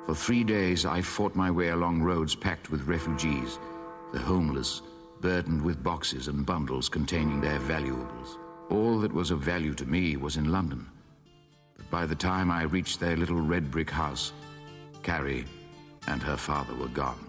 For 3 days I fought my way along roads packed with refugees, the homeless, burdened with boxes and bundles containing their valuables. All that was of value to me was in London. But by the time I reached their little red brick house, Carrie and her father were gone.